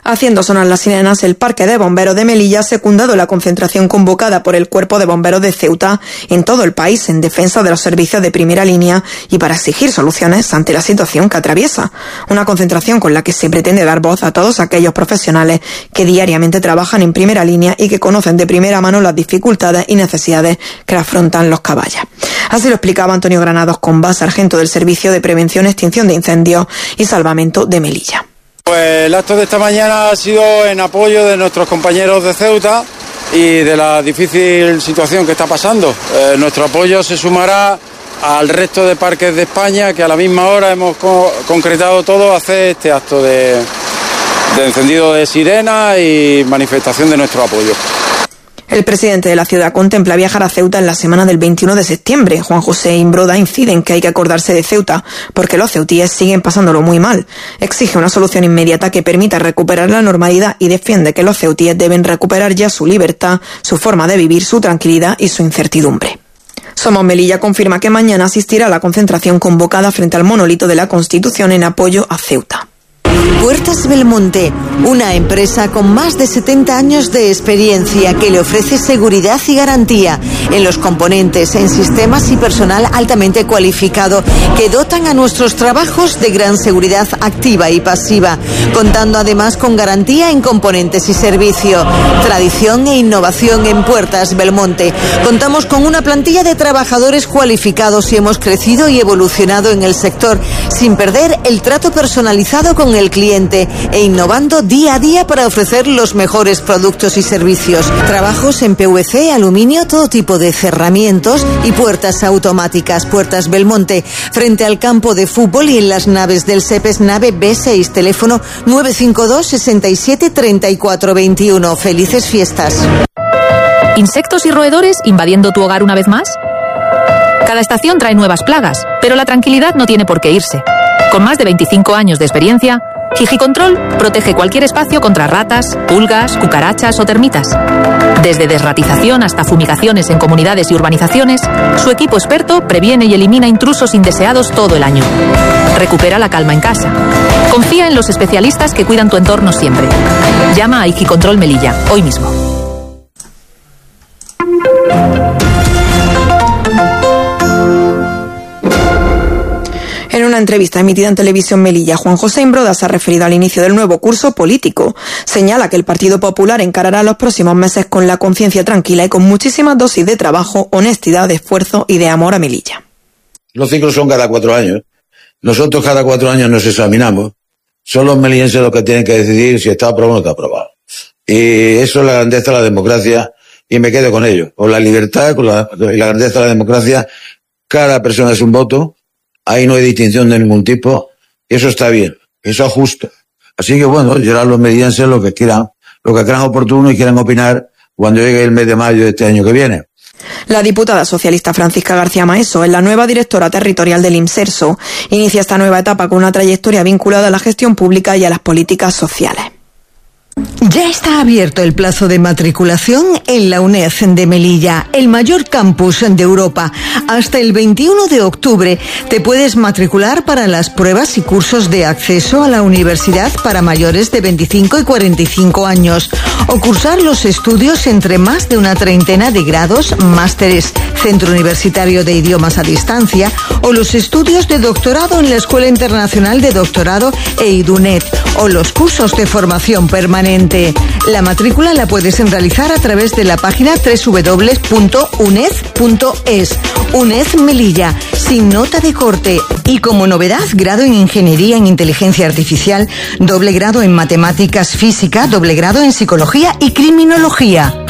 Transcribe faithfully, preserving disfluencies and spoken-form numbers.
Haciendo sonar las sirenas, el Parque de Bomberos de Melilla ha secundado la concentración convocada por el Cuerpo de Bomberos de Ceuta en todo el país en defensa de los servicios de primera línea y para exigir soluciones ante la situación que atraviesa. Una concentración con la que se pretende dar voz a todos aquellos profesionales que diariamente trabajan en primera línea y que conocen de primera mano las dificultades y necesidades que afrontan los caballas. Así lo explicaba Antonio Granados Comba, sargento del Servicio de Prevención, Extinción de Incendios y Salvamento de Melilla. Pues el acto de esta mañana ha sido en apoyo de nuestros compañeros de Ceuta y de la difícil situación que está pasando. Eh, nuestro apoyo se sumará al resto de parques de España que a la misma hora hemos co- concretado todo hacer este acto de, de encendido de sirena y manifestación de nuestro apoyo. El presidente de la ciudad contempla viajar a Ceuta en la semana del veintiuno de septiembre. Juan José Imbroda incide en que hay que acordarse de Ceuta porque los ceutíes siguen pasándolo muy mal. Exige una solución inmediata que permita recuperar la normalidad y defiende que los ceutíes deben recuperar ya su libertad, su forma de vivir, su tranquilidad y su incertidumbre. Somos Melilla confirma que mañana asistirá a la concentración convocada frente al monolito de la Constitución en apoyo a Ceuta. Puertas Belmonte, una empresa con más de setenta años de experiencia que le ofrece seguridad y garantía en los componentes, en sistemas y personal altamente cualificado que dotan a nuestros trabajos de gran seguridad activa y pasiva, contando además con garantía en componentes y servicio. Tradición e innovación en Puertas Belmonte. Contamos con una plantilla de trabajadores cualificados y hemos crecido y evolucionado en el sector sin perder el trato personalizado con el cliente e innovando día a día para ofrecer los mejores productos y servicios. Trabajos en P V C, aluminio, todo tipo de cerramientos y puertas automáticas. Puertas Belmonte, frente al campo de fútbol y en las naves del SEPES, nave B seis, teléfono nueve cinco dos, seis siete, tres cuatro dos uno. Felices fiestas. ¿Insectos y roedores invadiendo tu hogar una vez más? Cada estación trae nuevas plagas, pero la tranquilidad no tiene por qué irse. Con más de veinticinco años de experiencia, Higicontrol protege cualquier espacio contra ratas, pulgas, cucarachas o termitas. Desde desratización hasta fumigaciones en comunidades y urbanizaciones, su equipo experto previene y elimina intrusos indeseados todo el año. Recupera la calma en casa. Confía en los especialistas que cuidan tu entorno siempre. Llama a Higicontrol Melilla, hoy mismo. En una entrevista emitida en Televisión Melilla, Juan José Imbroda se ha referido al inicio del nuevo curso político. Señala que el Partido Popular encarará los próximos meses con la conciencia tranquila y con muchísimas dosis de trabajo, honestidad, de esfuerzo y de amor a Melilla. Los ciclos son cada cuatro años. Nosotros cada cuatro años nos examinamos. Son los melillenses los que tienen que decidir si está aprobado o no está aprobado. Y eso es la grandeza de la democracia y me quedo con ello. Con la libertad, con la, la grandeza de la democracia, cada persona es un voto. Ahí no hay distinción de ningún tipo, y eso está bien, eso es justo. Así que bueno, llegar los melillenses lo que quieran, lo que crean oportuno y quieran opinar cuando llegue el mes de mayo de este año que viene. La diputada socialista Francisca García Maeso es la nueva directora territorial del IMSERSO. Inicia esta nueva etapa con una trayectoria vinculada a la gestión pública y a las políticas sociales. Ya está abierto el plazo de matriculación en la UNED de Melilla, el mayor campus de Europa. Hasta el veintiuno de octubre te puedes matricular para las pruebas y cursos de acceso a la universidad para mayores de veinticinco y cuarenta y cinco años o cursar los estudios entre más de una treintena de grados, másteres, Centro Universitario de Idiomas a Distancia o los estudios de doctorado en la Escuela Internacional de Doctorado e IDUNET o los cursos de formación permanente. La matrícula la puedes realizar a través de la página doble u doble u doble u punto uned punto es. UNED Melilla, sin nota de corte. Y como novedad, grado en Ingeniería en Inteligencia Artificial, doble grado en Matemáticas Física, doble grado en Psicología y Criminología.